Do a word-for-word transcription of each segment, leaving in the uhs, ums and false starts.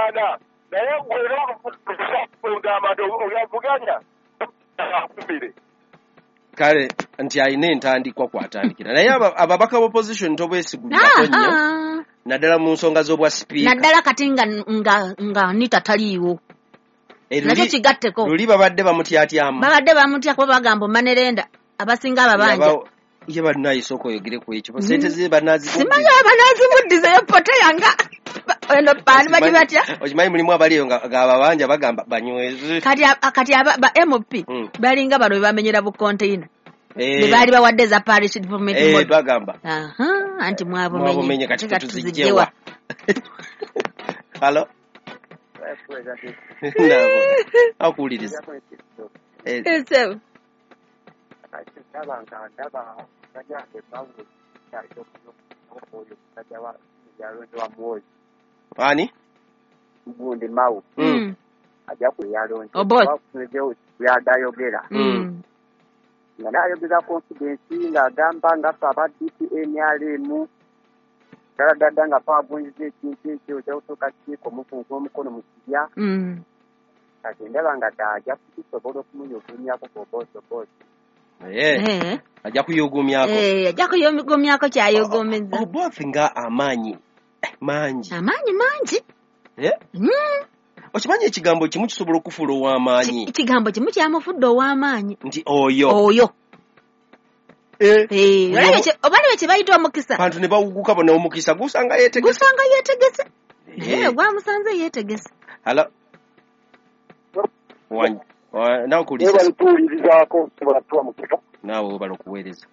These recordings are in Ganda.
munaana naye gwera okugamba nti oyavuganya akumbire kale nti ayina entandikwa kwatandikira naye ababaka b'opposition tobwesigulirako nnyo naddala mu nsonga z'obwa sipiika naddala kati nga nga nga nita taliiwo nakyo kigatteko luli babadde bamutyatyamu babadde bamutya kuba bagamba omanerenda abasinga ababanja ye bannaye sooka oyogere ku ekyo sente ze banaazi simanyi banaazimuddizeyo pote yanga eno paani baji batya okimanyi mulimu abaliyo ng'ababanja bagamba banyweze kati kati ba M P balinga bano bebamenyera bu container be baali bawadde za parish development eh bagamba aha anti mwabumenye kati tuzijjewa halo nabo akuwuliriza ese ndabanga ndaba bajjate bawo kyalo oyo kajawa yalo ndo amoyi ani mbundi mawu mm ajja kuyalo ndo obo yadayogera mm yanayogera confidence nga agamba nga aba D P M R M dada nga pabunze ekintu ekyo ky'otoka kiko mufungo omukono mu kibya mm kati ndabanga ajja kusobola okumuyogumyako ku boso boso Eh, ajja kuyogomyako. Eh, ajja kuyogomyako kyayogomeza. Oboth nga amaanyi mangi. Amaanyi mangi. Eh? Mm. Okimanyi ekigambo kimu kisobola okufuula ow'amaanyi. Ekigambo kimu kyamufudde ow'amaanyi. Nti oyo. Oyo. Eh. Eh, olabye obalabye kye bayita omukisa. Abantu ne bawuguka bona omukisa gusanga yeetegese. Gusanga yeetegese. Eh, gwamusanze yeetegese. Hala. Wanyi. Nawe kuliza. Ewa lituulirizaako sobola tuwa mukika. Naawe obala okuweereza.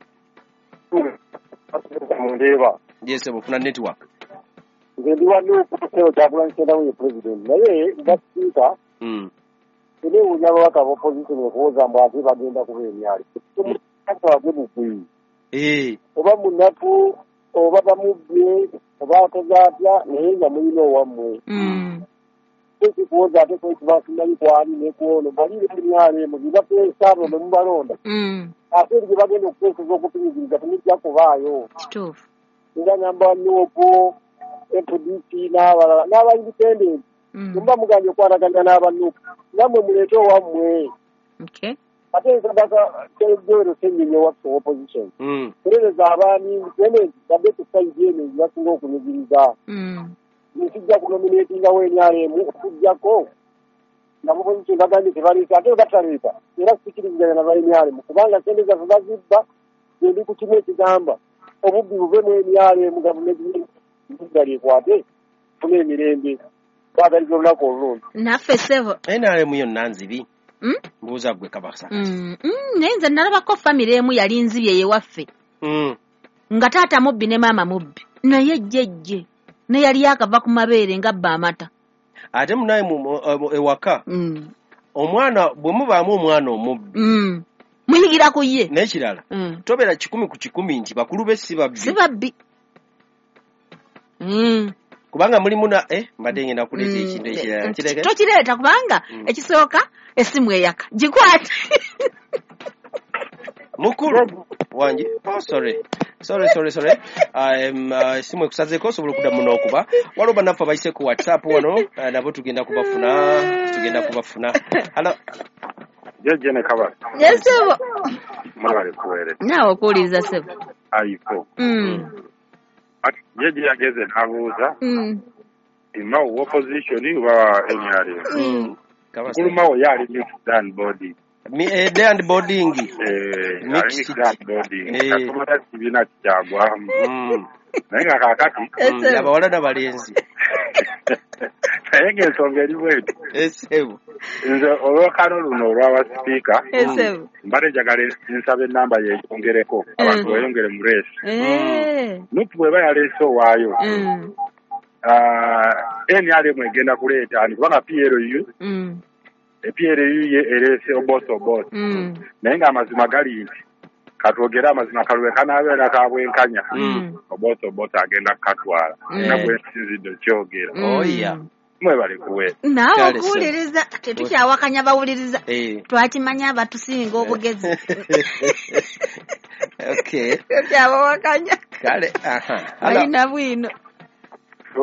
Mundeeba. Yes, bufuna network. Nze ndi wano okuteewo kyakulanyisendawo ye president naye nga sipiika ine ewunya ababaka b'opposition okuwoza mbu ate bagenda kuba emyali. Twage bugwi. Oba munaku oba bamubbye oba akoze atya naye nga mulina owammwe. Ekikuwoza ate kwekibasimanyi kwali nekwono balire emyali mu bibateesaabo ne mubalonda. Ate ebyo bagenda okuteeseza okupimiriza temujja kubaayo. Kituufu. Nga namba nuupu F D C n'abalala n'aba independent. Mba mugambye okwataganya n'abanuupu nammwe muleete owammwe. Ate ensabaka tejoero sennyinyi owaffe opposition. Terereza abaani independent badde ku sayidi eno ebasinga okunyigiriza. Nkijja kunominatingawo enyalemu okujjako nabo opposition bagambye tebaleeta ate bataleeta era sikiriziganya nabaenyalemu kubanga sente zaffe bazibba zendi ku kimu ekigamba obubbi buvemu emyalemu gavumenti gali ekwate funa emirembe twagaliza olunaku olulungi naffe ssebo enalemu yonna nzibi mbuuza ggwe kabasa naye nze nalabako famire emu yali nzibye yewaffe nga taata mubbi ne maama mubbi naye jjejje ne yali yakava ku mabeere nga bba amata ate munaye ewaka omwana bwe mubaamu omwana omubbi muyigira ku ye n'ekirala tobeera kikumi ku kikumi nti bakulu be si babbi si babbi kubanga mulimu na eh mbadde ngenda kuleeta ekintu ekirala kireke tokireeta kubanga ekisooka essimu eyaka gikwate mukulu wangi oh sorry sorry sorry sorry I'm uh, simwe kusazeeko osobola okuddamu n'okuba waliwo bannaffe abayise ku WhatsApp wano uh, nabo tugenda kubafuna tugenda kubafuna halo jeje ne kaba yesebo mwali kuwere naawe okuwuliriza sebo ayiko mm ati jeje yageze nabuuza mm ima opposition wa enyali mm kuluma yali mixed and body mi eh and boarding eh mixed and body katumata kibina kyagwa mm naye kakati yaba wala na balenzi naye ngensonga eri bwetu esebo nze olwakano luno olwaba speaker esebo mbadde njagala nsabe enamba yeyongereko abantu bayongere mu race nupu bweba yaleese owaayo N R M egenda kuleeta ani kubanga P L U P L U ye erese oboso oboso naye nga amazima gali nti katwogera amazima kalwe kanaabeera kabwenkanya oboso oboso agenda kukatwala nga bwensinzidde kyogera oya mwebale kuweesa naawe okuwuliriza tetukyawakanya bawuliriza twakimanya abatusinga obugezi okay tetukyabawakanya kale aha balina bwino